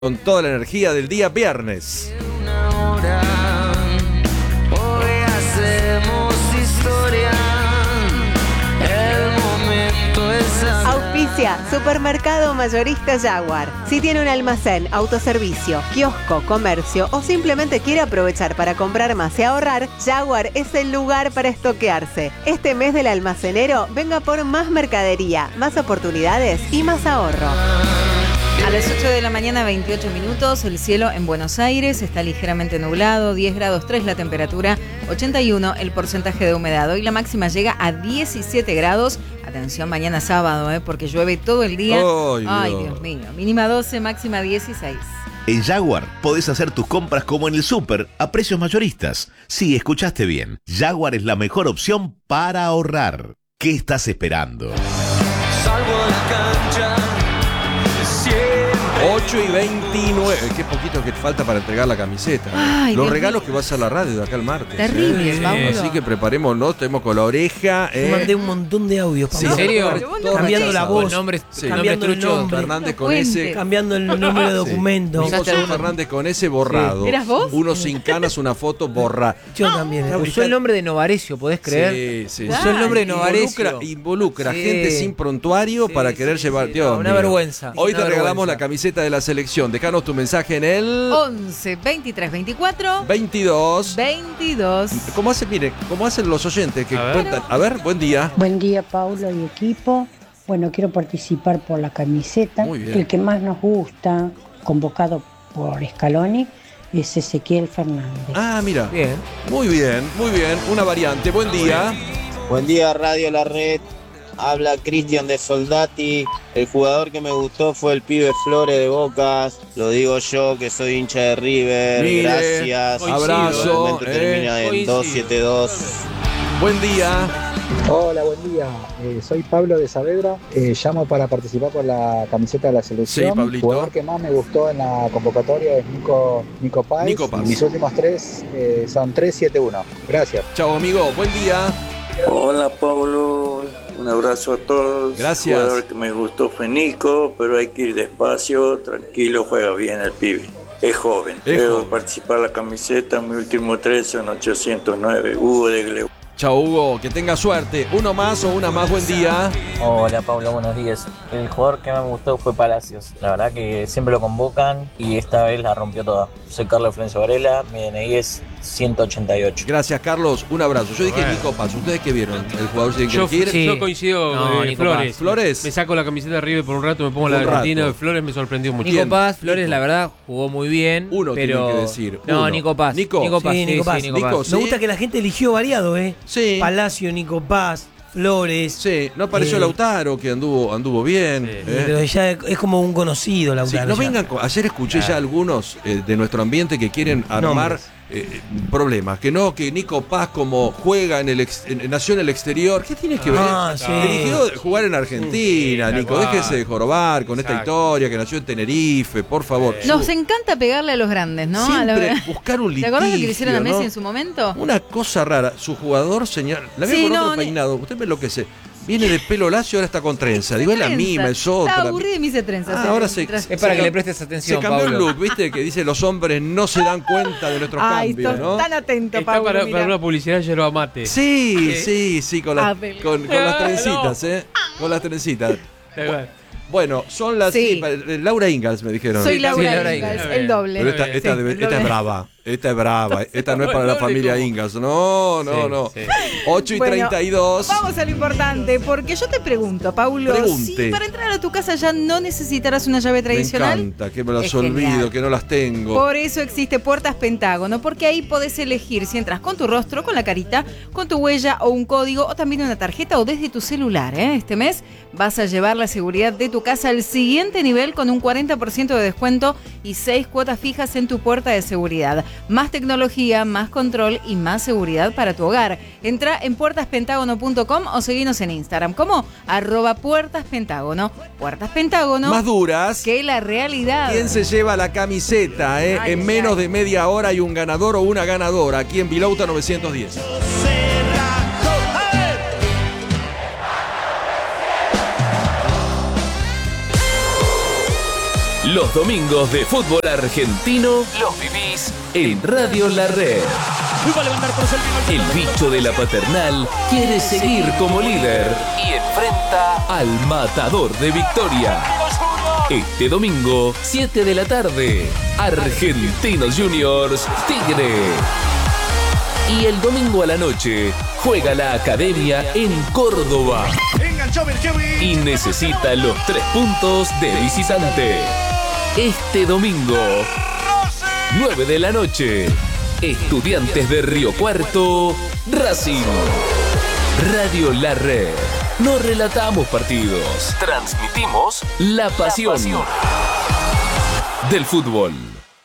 Con toda la energía del día viernes. Hoy hacemos historia. El momento es ahora. Auspicia Supermercado Mayorista Jaguar. Si tiene un almacén, autoservicio, kiosco, comercio o simplemente quiere aprovechar para comprar más y ahorrar, Jaguar es el lugar para estoquearse. Este mes del almacenero, venga por más mercadería, más oportunidades y más ahorro. A las 8 de la mañana, 28 minutos, el cielo en Buenos Aires está ligeramente nublado, 10 grados 3 la temperatura, 81 el porcentaje de humedad. Hoy la máxima llega a 17 grados. Atención, mañana sábado, porque llueve todo el día. Ay, Dios mío. Mínima 12, máxima 16. En Jaguar podés hacer tus compras como en el súper a precios mayoristas. Sí, escuchaste bien. Jaguar es la mejor opción para ahorrar. ¿Qué estás esperando? Salgo a la cancha. 8:29. Qué poquito que falta para entregar la camiseta. Ay, los Dios regalos mío. que vas a la radio de acá el martes. Terrible, Paulo. Así que preparémonos, tenemos con la oreja. Te mandé un montón de audios, Pablo. Sí, ¿En serio? todo Cambiando la voz, Nombres, Sí. cambiando el truchos. nombre, Fernández con Cuente. ese. cambiando el número de documento. Vimos un Fernández con ese borrado. ¿Eras vos? Uno sin canas, una foto borrada. Yo también. Usó el nombre de Novarecio, ¿podés creer? Sí, sí. Usó el nombre de Novarecio. Involucra Sí. gente sin prontuario Sí, para sí, querer sí, llevar. sí. Dios Una mío. vergüenza. Hoy te Una regalamos vergüenza. la camiseta de la selección. Dejanos tu mensaje en el 11 23 24 22. 22. ¿Cómo hacen los oyentes que A ver. cuentan? A ver, buen día. Buen día, Paulo y equipo. Bueno, quiero participar por la camiseta. Muy bien. El que más nos gusta, convocado por Scaloni, es Ezequiel Fernández. Ah, mira. Bien. Muy bien, muy bien. Una variante. Buen día. Buen día, Radio La Red. Habla Cristian de Soldati. El jugador que me gustó fue el pibe Flores de Boca. Lo digo yo, que soy hincha de River. Mire, Gracias. abrazo, Realmente termina en coincido. 272. Buen día. Hola, buen día. Soy Pablo de Saavedra. Llamo para participar por la camiseta de la selección. Sí, Pablito. El jugador que más me gustó en la convocatoria es Nico Páez. Nico Páez. Mis últimos tres son 3-7-1. Gracias. Chao, amigo. Buen día. Hola Pablo, un abrazo a todos. Gracias. El jugador que me gustó fue Nico, pero hay que ir despacio, tranquilo, juega bien el pibe. Es joven. Es Debo joven. participar en la camiseta, mi último 3 son 809, Hugo de Gleu. Chao, Hugo. Que tenga suerte. Uno más o una más. Buen día. Hola Pablo, buenos días. El jugador que más me gustó fue Palacios. La verdad que siempre lo convocan y esta vez la rompió toda. Soy Carlos Florencio Varela, mi DNI es 188. Gracias, Carlos. Un abrazo. Yo dije Bueno. Nico Paz. ¿Ustedes qué vieron? ¿El jugador sin Yo, que quiere? yo coincido No, con Nico Flores. Paz. Flores. Me saco la camiseta de River por un rato, me pongo la Un de Argentina. rato. Flores me sorprendió mucho. Nico Bien. Paz, Flores, la verdad, jugó muy bien. Uno pero... tiene que decir. No, Uno. Nico Paz. Nico. Paz. Sí, Nico Paz. Nico Nico, Paz. sí. Me gusta que la gente eligió variado, Sí. Palacio, Nico Paz, Flores. Sí, no apareció Lautaro, que anduvo bien. Sí. Pero ya es como un conocido, Sí, Lautaro. no ya. vengan ayer escuché ya algunos de nuestro ambiente que quieren armar Nombres. problemas. Que Nico Paz como juega nació en el exterior. ¿Qué tiene que ver? Ah, sí. Eligió jugar en Argentina, Sí, Nico. tal cual. Déjese de jorobar con esta Exacto. historia que nació en Tenerife, por favor. Nos encanta pegarle a los grandes, ¿no? Siempre buscar un ¿Te litigio. acordás lo que le hicieron a Messi ¿no? en su momento? Una cosa rara, su jugador señal, la veo Sí, con no, otro peinado, usted me enloquece. Viene de pelo lacio, ahora está con trenza. Digo, es la misma, es otra. Está aburrido y me hice trenzas. Ahora se Es para que le prestes se atención, cambió Pablo. el look, ¿viste? Que dice los hombres no se dan cuenta de nuestros cambios, ¿no? tan atento, Está Pablo. para mirá. una publicidad de yerba mate. Sí, con, Abel. con las trencitas, ¿eh? Con las trencitas. Da igual. Bueno, son las... Sí. Laura Ingalls me dijeron. Soy Laura Laura Ingalls, Ingalls. el doble. Pero esta Sí, es doble. brava. Esta es brava. Esta no es para la Doble familia como- Ingalls. No. Sí. 8 y Bueno, 32. Vamos a lo importante, porque yo te pregunto, Paulo, Pregunte. si para entrar a tu casa ya no necesitarás una llave Me tradicional. encanta, que me las Es olvido, genial. que no las tengo. Por eso existe Puertas Pentágono, porque ahí podés elegir si entras con tu rostro, con la carita, con tu huella o un código, o también una tarjeta o desde tu celular. Este mes vas a llevar la seguridad de tu casa al siguiente nivel con un 40% de descuento y 6 cuotas fijas en tu puerta de seguridad. Más tecnología, más control y más seguridad para tu hogar. Entra en puertaspentágono.com o seguinos en Instagram como @puertaspentágono. Puertas Pentágono. Más duras. Que la realidad. ¿Quién se lleva la camiseta? Ay, En menos ay. de media hora hay un ganador o una ganadora aquí en Vilauta 910. Los domingos de fútbol argentino los vivís en Radio La Red. El bicho de la Paternal quiere seguir como líder y enfrenta al matador de Victoria. Este domingo, 7 de la tarde, Argentinos Juniors Tigre. Y el domingo a la noche, juega la Academia en Córdoba. Y necesita los 3 puntos de visitante. Este domingo, 9 de la noche, Estudiantes de Río Cuarto, Racing. Radio La Red. No relatamos partidos, transmitimos la pasión del fútbol.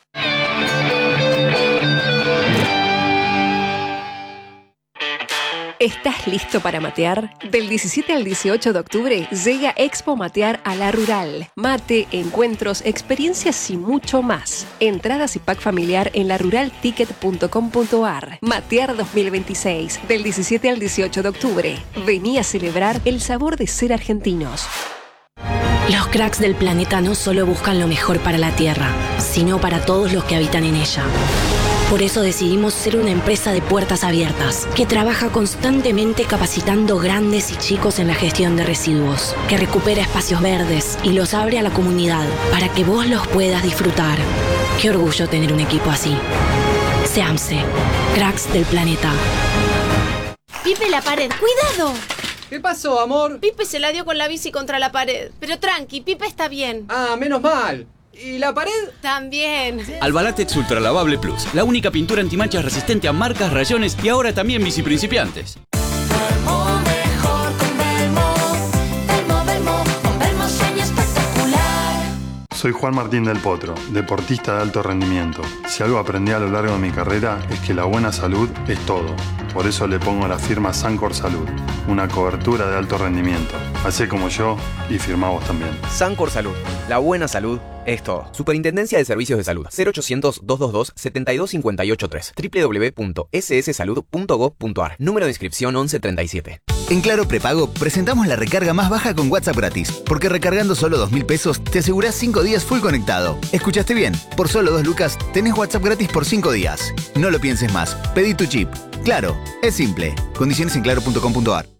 ¿Estás listo para matear? Del 17 al 18 de octubre llega Expo Matear a La Rural. Mate, encuentros, experiencias y mucho más. Entradas y pack familiar en laruralticket.com.ar. Matear 2026, del 17 al 18 de octubre. Vení a celebrar el sabor de ser argentinos. Los cracks del planeta no solo buscan lo mejor para la Tierra, sino para todos los que habitan en ella. Por eso decidimos ser una empresa de puertas abiertas, que trabaja constantemente capacitando grandes y chicos en la gestión de residuos, que recupera espacios verdes y los abre a la comunidad para que vos los puedas disfrutar. Qué orgullo tener un equipo así. SEAMSE, cracks del planeta. Pipe, la pared, ¡cuidado! ¿Qué pasó, amor? Pipe se la dio con la bici contra la pared. Pero tranqui, Pipe está bien. Ah, menos mal. ¿Y la pared? También. Albalatex Ultra Lavable Plus, la única pintura antimanchas resistente a marcas, rayones y ahora también bici principiantes. Belmo mejor con Belmo. Belmo, con Belmo sueño espectacular. Soy Juan Martín del Potro, deportista de alto rendimiento. Si algo aprendí a lo largo de mi carrera es que la buena salud es todo. Por eso le pongo la firma Sancor Salud, una cobertura de alto rendimiento. Hacé como yo y firmá vos también. Sancor Salud, la buena salud es todo. Superintendencia de Servicios de Salud. 0800-222-72583. www.sssalud.gov.ar. Número de inscripción 1137. En Claro Prepago presentamos la recarga más baja con WhatsApp gratis. Porque recargando solo 2.000 pesos te asegurás 5 días full conectado. ¿Escuchaste bien? Por solo 2 lucas tenés WhatsApp gratis por 5 días. No lo pienses más. Pedí tu chip. Claro, es simple. Condiciones en claro.com.ar.